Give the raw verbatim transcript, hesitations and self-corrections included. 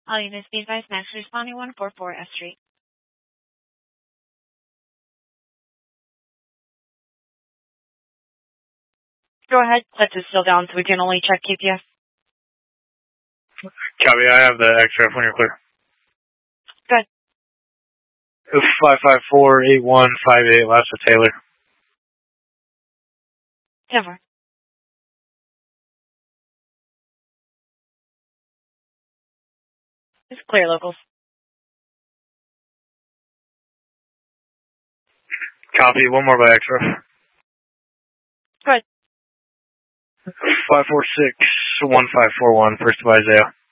All units be advised, Max responding one four four F Street. Go ahead. Clutch is still down, so we can only check K P F. Copy, I have the X R F when you're clear. Good. five five four eight one five eight, last for Taylor. Never. It's clear, locals. Copy, one more by X R F. Good. five four six one five four one, first by Isaiah.